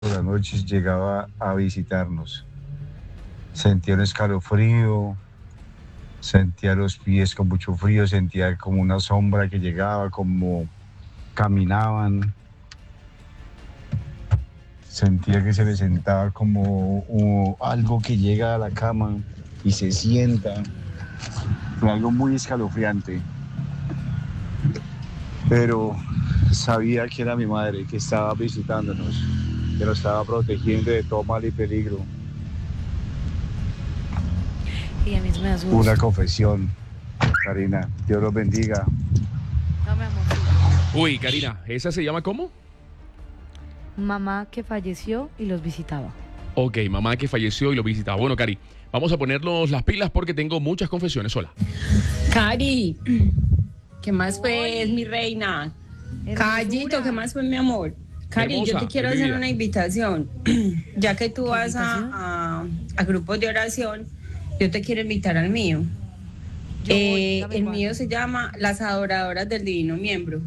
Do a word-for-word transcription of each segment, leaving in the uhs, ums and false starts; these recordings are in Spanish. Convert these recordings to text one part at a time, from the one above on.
por las noches llegaba a visitarnos. Sentía un escalofrío, sentía los pies con mucho frío, sentía como una sombra que llegaba, como caminaban. Sentía que se le sentaba como uh, algo que llega a la cama y se sienta. Fue algo muy escalofriante. Pero sabía que era mi madre, que estaba visitándonos, que nos estaba protegiendo de todo mal y peligro. Y a mí me asusta. Una confesión, Karina. Dios los bendiga. No, mi amor. Uy, Karina, ¿esa se llama cómo? Mamá que falleció y los visitaba. Ok, mamá que falleció y lo visitaba. Bueno, Cari, vamos a ponernos las pilas porque tengo muchas confesiones. Hola. Cari, ¿qué más fue, mi reina? Callito, ¿qué más fue, mi amor? Cari, Hermosa, yo te quiero mi hacer vida. una invitación. Ya que tú vas a, a, a grupos de oración, yo te quiero invitar al mío. Yo voy, Eh, dígame el cuándo. mío se llama Las Adoradoras del Divino Miembro.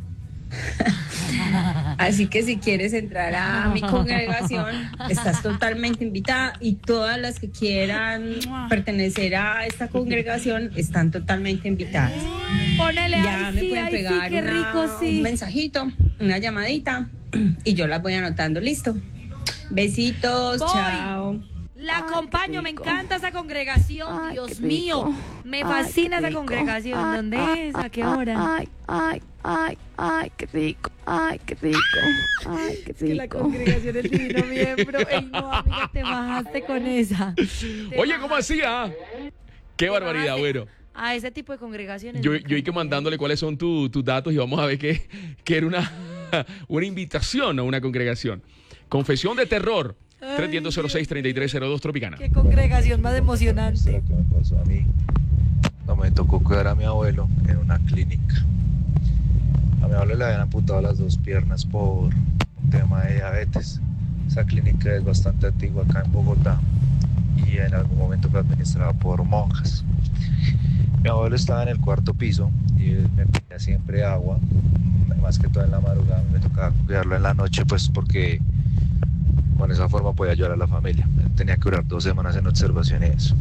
Así que si quieres entrar a mi congregación, estás totalmente invitada, y todas las que quieran pertenecer a esta congregación están totalmente invitadas. Ponele Ya ahí, me sí, pueden ahí pegar sí, qué una- rico, sí. un mensajito, una llamadita, y yo las voy anotando. Listo. Besitos, Voy. chao. La Ay, acompaño, qué me rico. encanta esa congregación, Ay, Dios qué rico. mío. Me Ay, fascina qué esa rico. congregación. Ay, ¿Dónde ay, es? ¿A qué ay, hora? Ay, ay, ay, ay, qué rico. Ay, qué rico. Ay, qué Que la rico. congregación del Divino Miembro. Ey, no, amiga, te bajaste con esa. Te Oye, ¿cómo bajaste. hacía? Qué Te barbaridad, bajaste bueno. A ese tipo de congregaciones. Yo, me yo hay que encanta. mandándole cuáles son tu- tus datos y vamos a ver que, que era una, una invitación a una congregación. Confesión de terror. Ay, tres uno cero seis, tres tres cero dos Tropicana. Qué congregación más emocionante. Lo que me pasó a mí, no me tocó cuidar a mi abuelo en una clínica. A mi abuelo le habían amputado las dos piernas por un tema de diabetes. Esa clínica es bastante antigua acá en Bogotá y en algún momento fue administrada por monjas. Mi abuelo estaba en el cuarto piso y él me pedía siempre agua, más que todo en la madrugada. Me tocaba cuidarlo en la noche, pues porque con esa forma podía ayudar a la familia. Él tenía que durar dos semanas en observación y eso.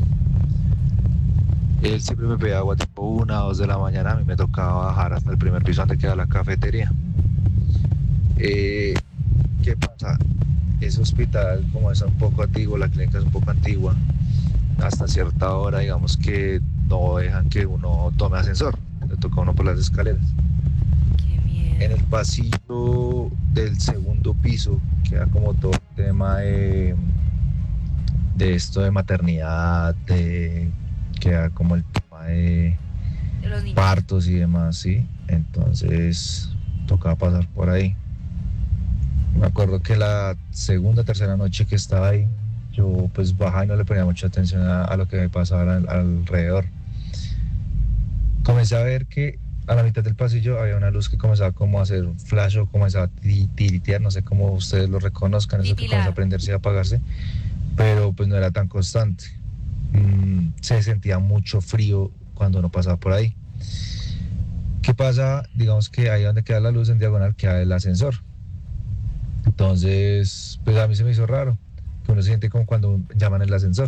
Él siempre me pedía agua tipo una o dos de la mañana. A mí me tocaba bajar hasta el primer piso donde queda la cafetería. Eh, ¿Qué pasa? Ese hospital, como es un poco antiguo, la clínica es un poco antigua, hasta cierta hora, digamos que no dejan que uno tome ascensor. Le toca a uno por las escaleras. Qué miedo. En el pasillo del segundo piso queda como todo el tema de, de esto de maternidad, de, queda como el tema de De los niños. partos y demás, ¿sí? Entonces tocaba pasar por ahí. Me acuerdo que la segunda, tercera noche que estaba ahí, yo pues bajaba y no le ponía mucha atención a, a lo que me pasaba al- alrededor. Comencé a ver que a la mitad del pasillo había una luz que comenzaba como a hacer flash o comenzaba a ti- tiritear, no sé cómo ustedes lo reconozcan, eso que Titilar. comenzó a prenderse y a apagarse, pero pues no era tan constante. Mm, se sentía mucho frío cuando uno pasaba por ahí. ¿Qué pasa? Digamos que ahí donde queda la luz en diagonal queda el ascensor. Entonces, pues a mí se me hizo raro, que uno se siente como cuando llaman el ascensor.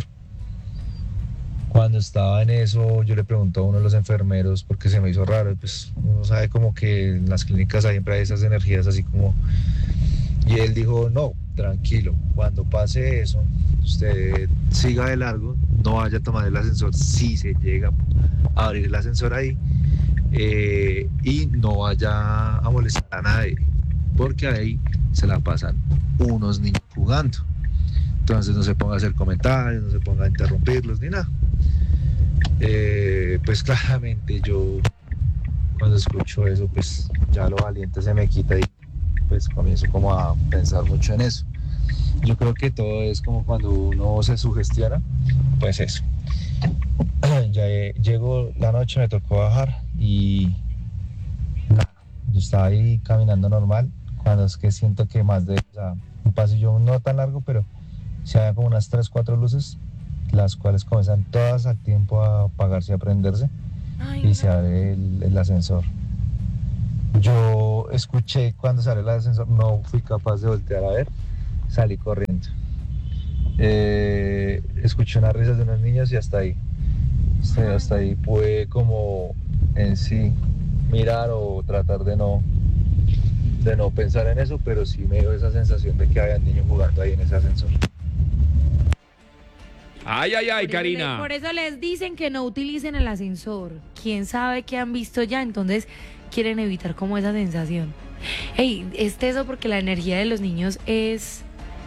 Cuando estaba en eso, yo le pregunto a uno de los enfermeros porque se me hizo raro, y pues uno sabe como que en las clínicas siempre hay esas energías así como... Y él dijo, no, tranquilo, cuando pase eso, usted siga de largo, no vaya a tomar el ascensor si se llega a abrir el ascensor ahí, eh, y no vaya a molestar a nadie, porque ahí se la pasan unos niños jugando. Entonces no se ponga a hacer comentarios, no se ponga a interrumpirlos ni nada. Eh, pues claramente yo cuando escucho eso, pues ya lo valiente se me quita y pues comienzo como a pensar mucho en eso. Yo creo que todo es como cuando uno se sugestiona, pues eso. Ya eh, llegó la noche, me tocó bajar y nada, yo estaba ahí caminando normal, cuando es que siento que más de, o sea, un pasillo no tan largo, pero se había como unas tres, cuatro luces, las cuales comienzan todas al tiempo a apagarse y a prenderse, Ay, y se abre el, el ascensor. Yo escuché cuando salió el ascensor, no fui capaz de voltear a ver, salí corriendo. Eh, escuché unas risas de unos niños y hasta ahí. Sí, hasta ahí pude como en sí mirar o tratar de no, de no pensar en eso, pero sí me dio esa sensación de que había niños jugando ahí en ese ascensor. Ay, ay, ay, Por eso Karina. le- Por eso les dicen que no utilicen el ascensor. ¿Quién sabe qué han visto ya? Entonces quieren evitar como esa sensación. Ey, es teso porque la energía de los niños es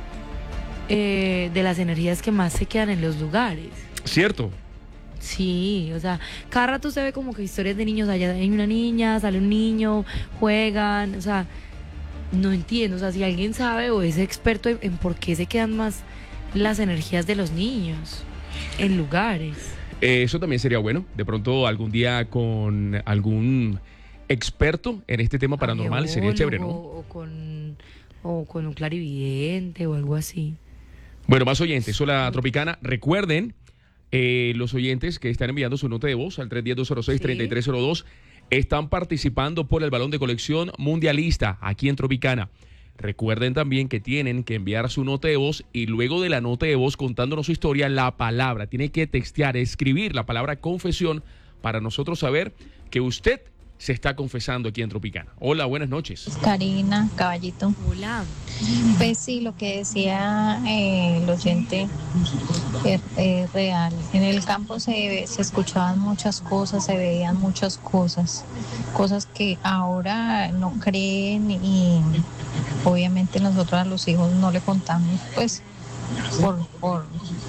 eh, de las energías que más se quedan en los lugares. Cierto. Sí, o sea, cada rato se ve como que historias de niños, allá hay una niña, sale un niño, juegan, o sea, no entiendo, o sea, si alguien sabe o es experto en, en por qué se quedan más las energías de los niños en lugares. Eh, eso también sería bueno. De pronto algún día con algún experto en este tema paranormal sería chévere, ¿no? O con, o con un clarividente o algo así. Bueno, más oyentes. Hola, Tropicana. Recuerden, eh, los oyentes que están enviando su nota de voz al tres uno cero, dos cero seis, tres tres cero dos están participando por el balón de colección mundialista aquí en Tropicana. Recuerden también que tienen que enviar su nota de voz y luego de la nota de voz contándonos su historia, la palabra, tiene que textear, escribir la palabra confesión para nosotros saber que usted se está confesando aquí en Tropicana. Hola, buenas noches. Karina, caballito. Hola. Pues sí, lo que decía eh, el oyente es, es real. En el campo se, se escuchaban muchas cosas, se veían muchas cosas, cosas que ahora no creen y obviamente nosotros a los hijos no le contamos, pues por, por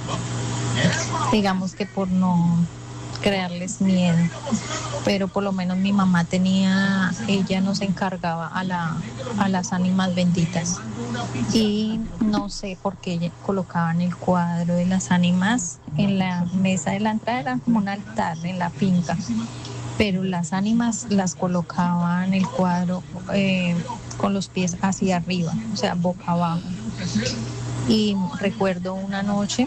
digamos que por no crearles miedo, pero por lo menos mi mamá tenía, ella nos encargaba a, la, a las ánimas benditas y no sé por qué colocaban el cuadro de las ánimas en la mesa de la entrada, era como un altar en la finca, pero las ánimas las colocaban el cuadro eh, con los pies hacia arriba, o sea, boca abajo. Y recuerdo una noche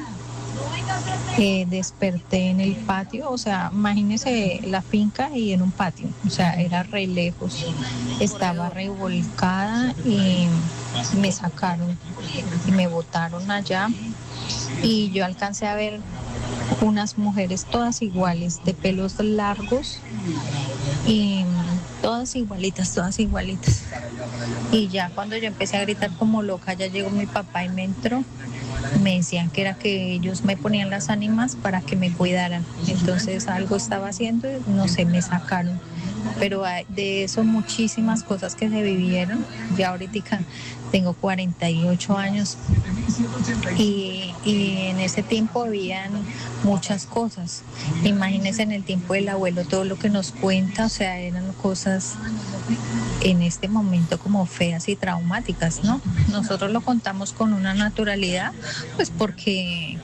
Eh, desperté en el patio, o sea, imagínese la finca y en un patio, o sea, era re lejos, estaba revolcada y me sacaron y me botaron allá y yo alcancé a ver unas mujeres todas iguales, de pelos largos y todas igualitas, todas igualitas. Y ya cuando yo empecé a gritar como loca, ya llegó mi papá y me entró. Me decían que era que ellos me ponían las ánimas para que me cuidaran. Entonces algo estaba haciendo y no sé, me sacaron. Pero de eso muchísimas cosas que se vivieron. Ya ahorita tengo cuarenta y ocho años y, y en ese tiempo habían muchas cosas. Imagínense en el tiempo del abuelo todo lo que nos cuenta, o sea, eran cosas en este momento como feas y traumáticas, ¿no? Nosotros lo contamos con una naturalidad, pues porque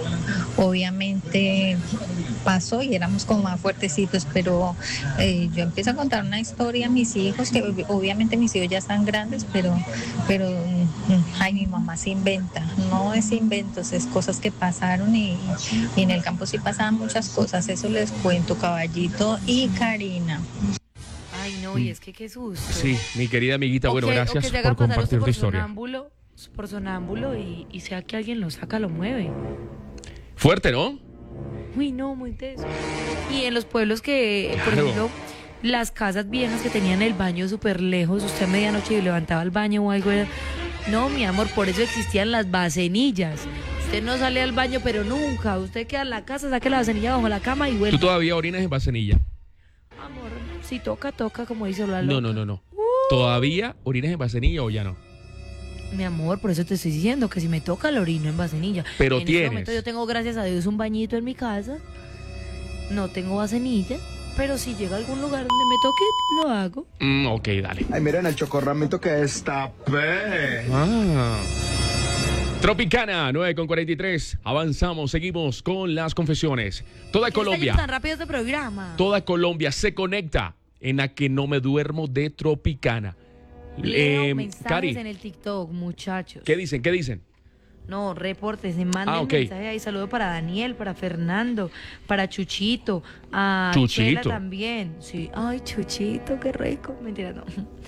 obviamente pasó y éramos como más fuertecitos, pero eh, yo empiezo a contar una historia a mis hijos, que obviamente mis hijos ya están grandes, pero, pero ay, mi mamá se inventa, no es inventos, es cosas que pasaron y, y en el campo sí pasaban muchas cosas, eso les cuento, Caballito y Karina. Ay, no, y es que qué susto. Sí, mi querida amiguita, O bueno, que- o gracias que se haga por pasar usted compartir tu por historia. sonámbulo, por sonámbulo y, y sea que alguien lo saca, lo mueve. Fuerte, ¿no? Uy, no, muy teso. Y en los pueblos que, por Claro. ejemplo, las casas viejas que tenían el baño súper lejos, usted a medianoche levantaba el baño o algo, era... No, mi amor, por eso existían las bacenillas. Usted no sale al baño, pero nunca. Usted queda en la casa, saque la bacenilla bajo la cama y Tú vuelve. todavía orinas en vasenilla. Amor, si toca, toca, como dice Lalo. No, no, no, no. ¿Todavía orinas en vasenilla o ya no? Mi amor, por eso te estoy diciendo que si me toca el orino en vasenilla. Pero en tienes. este momento yo tengo, gracias a Dios, un bañito en mi casa. No tengo vasenilla, pero si llega a algún lugar donde me toque, lo hago. Mm, ok, dale. Ay, miren el chocorramento que destapé. Ah. Tropicana, nueve con cuarenta y tres. Avanzamos, seguimos con las confesiones. Toda ¿Por qué está Colombia, yendo tan rápido este programa? toda Colombia se conecta en la que no me duermo de Tropicana. Leo Eh, mensajes Cari, en el TikTok, muchachos. ¿qué dicen? ¿Qué dicen? No, reportes, se manden Ah, ok. mensajes ahí. Saludo para Daniel, para Fernando, para Chuchito, a Chuchito. Chela también. Sí, ay, Chuchito, qué rico. Mentira, no.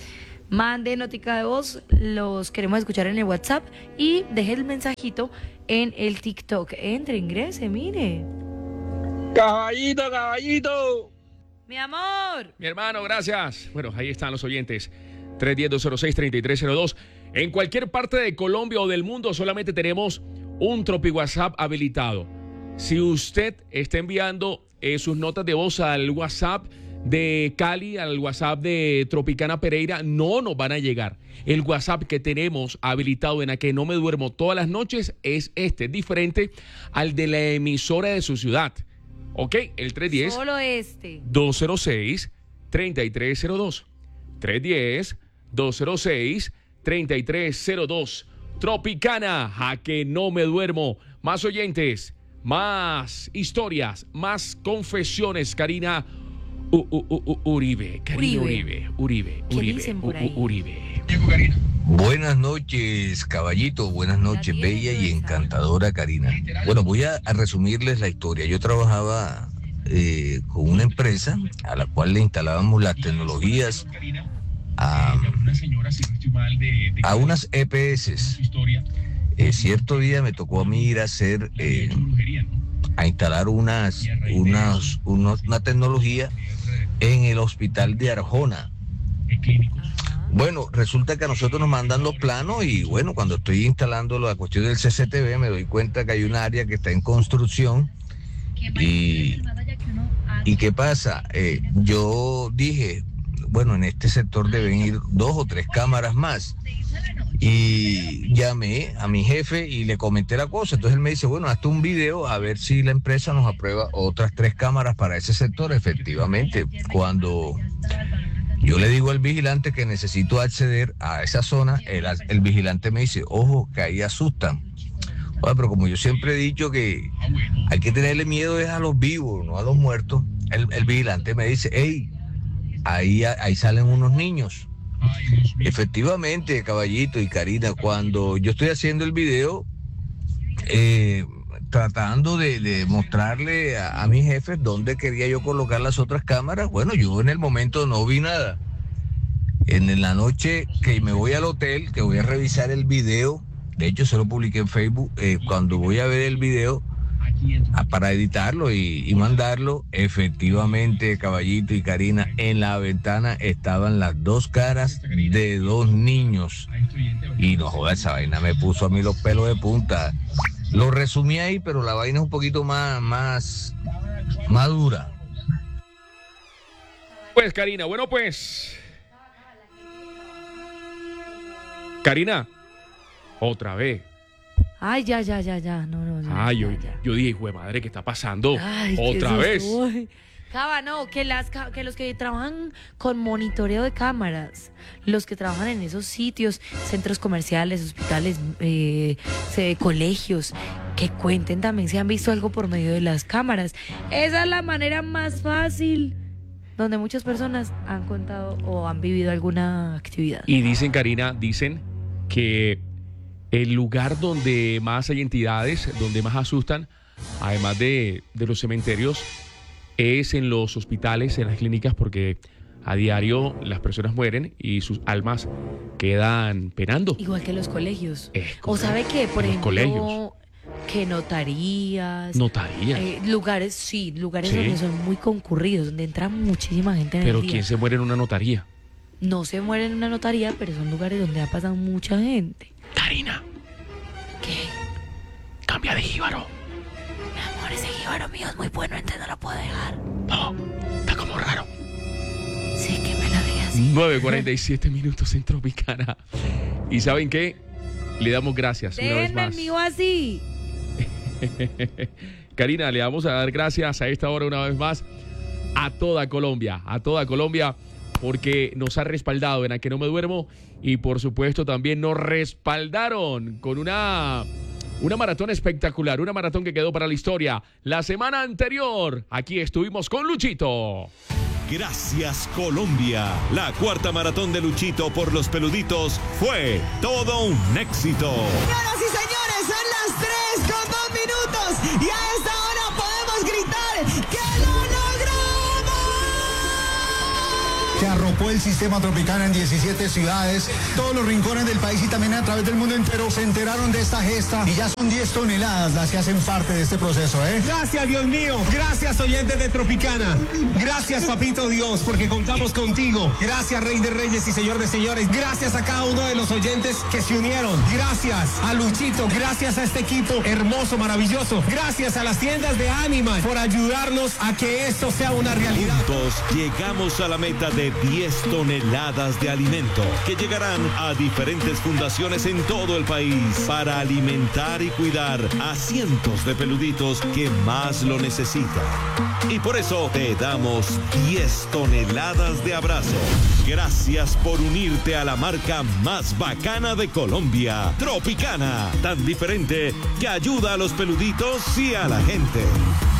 Mande notica de voz, los queremos escuchar en el WhatsApp y deje el mensajito en el TikTok. Entre, ingrese, mire. Caballito, caballito. Mi amor. Mi hermano, gracias. Bueno, ahí están los oyentes. tres uno cero, dos cero seis, tres tres cero dos. En cualquier parte de Colombia o del mundo solamente tenemos un Tropi WhatsApp habilitado. Si usted está enviando eh, sus notas de voz al WhatsApp de Cali, al WhatsApp de Tropicana Pereira, no nos van a llegar. El WhatsApp que tenemos habilitado en A Que No Me Duermo todas las noches es este, diferente al de la emisora de su ciudad. Ok, el tres uno cero. Solo este. dos cero seis, tres tres cero dos. tres uno cero, dos cero seis, tres tres cero dos. Tropicana, A Que No Me Duermo. Más oyentes, más historias, más confesiones. Karina U, U, U, Uribe, Karina Uribe, Uribe, ¿Qué Uribe, dicen por U, ahí? U, Uribe. Buenas noches, caballito, buenas noches, bella y encantadora Karina. Bueno, voy a, a resumirles la historia. Yo trabajaba eh, con una empresa a la cual le instalábamos las tecnologías a, a unas E P S. Eh, cierto día me tocó a mí ir a hacer, eh, a instalar unas, unas, unos, una tecnología en el hospital de Arjona. Bueno, resulta que a nosotros nos mandan los planos y bueno, cuando estoy instalando la cuestión del C C T V me doy cuenta que hay un área que está en construcción y, y ¿qué pasa? Eh, yo dije, bueno, en este sector deben ir dos o tres cámaras más y llamé a mi jefe y le comenté la cosa. Entonces él me dice, bueno, hazte un video a ver si la empresa nos aprueba otras tres cámaras para ese sector. Efectivamente, cuando yo le digo al vigilante que necesito acceder a esa zona, el, el vigilante me dice, ojo, que ahí asustan. Bueno, pero como yo siempre he dicho que hay que tenerle miedo es a los vivos, no a los muertos, el, el vigilante me dice, hey, ahí, ahí salen unos niños. Efectivamente, caballito y Karina, cuando yo estoy haciendo el video, eh, tratando de, de mostrarle a, a mis jefes dónde quería yo colocar las otras cámaras, bueno, yo en el momento no vi nada. En la noche que me voy al hotel, que voy a revisar el video, de hecho se lo publiqué en Facebook, eh, cuando voy a ver el video a, para editarlo y, y mandarlo, efectivamente, caballito y Karina, en la ventana estaban las dos caras de dos niños. Y no jodas, esa vaina me puso a mí los pelos de punta. Lo resumí ahí, pero la vaina es un poquito más, más, más dura. Pues Karina, bueno pues. Karina, otra vez. Ay, ya, ya, ya, ya. No, no, ya. Ay, yo, ya, ya. yo dije, hijo de madre, ¿qué está pasando? Ay, Otra qué vez. susto. Uy. Cava, no, que, las, ca- que los que trabajan con monitoreo de cámaras, los que trabajan en esos sitios, centros comerciales, hospitales, eh, se- colegios, que cuenten también si han visto algo por medio de las cámaras. Esa es la manera más fácil, donde muchas personas han contado o han vivido alguna actividad. Y dicen, Karina, dicen que el lugar donde más hay entidades, donde más asustan, además de, de los cementerios, es en los hospitales, en las clínicas, porque a diario las personas mueren y sus almas quedan penando. Igual que los colegios. Es O sabe que, por los ejemplo, colegios. que notarías, Notarías. eh, lugares, sí, lugares Sí. donde son muy concurridos, donde entra muchísima gente en Pero el día. ¿quién se muere en una notaría? No se muere en una notaría, pero son lugares donde ha pasado mucha gente. Karina, ¿Qué? cambia de jíbaro. Mi amor, ese jíbaro mío es muy bueno, entonces no lo puedo dejar. No, está como raro. Sí, que me lo digas así. nueve cuarenta y siete minutos en Tropicana. ¿Y saben qué? Le damos gracias una vez Déjenme el más. mío así. Karina, le vamos a dar gracias a esta hora una vez más a toda Colombia, a toda Colombia, porque nos ha respaldado en A Que No Me Duermo y por supuesto también nos respaldaron con una, una maratón espectacular, una maratón que quedó para la historia. La semana anterior, aquí estuvimos con Luchito. Gracias Colombia. La cuarta maratón de Luchito por los peluditos fue todo un éxito. Señoras y señores, son las tres con dos minutos y a esta hora podemos gritar ¡que lo logramos! Que arropó el el sistema Tropicana en diecisiete ciudades, todos los rincones del país y también a través del mundo entero se enteraron de esta gesta y ya son diez toneladas las que hacen parte de este proceso, ¿eh? Gracias, Dios mío. Gracias, oyentes de Tropicana. Gracias, papito Dios, porque contamos contigo. Gracias, Rey de Reyes y Señor de Señores. Gracias a cada uno de los oyentes que se unieron. Gracias a Luchito. Gracias a este equipo hermoso, maravilloso. Gracias a las tiendas de Animal por ayudarnos a que esto sea una realidad. Juntos llegamos a la meta de diez toneladas de alimento que llegarán a diferentes fundaciones en todo el país para alimentar y cuidar a cientos de peluditos que más lo necesitan. Y por eso te damos diez toneladas de abrazos. Gracias por unirte a la marca más bacana de Colombia, Tropicana, tan diferente que ayuda a los peluditos y a la gente.